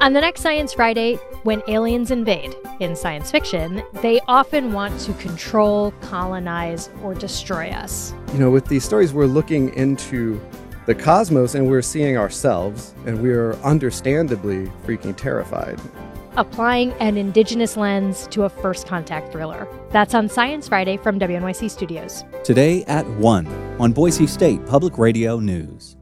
On the next Science Friday, when aliens invade in science fiction, they often want to control, colonize, or destroy us. With these stories, we're looking into the cosmos and we're seeing ourselves, and we're understandably freaking terrified. Applying an indigenous lens to a first contact thriller. That's on Science Friday from WNYC Studios. Today at 1 on Boise State Public Radio News.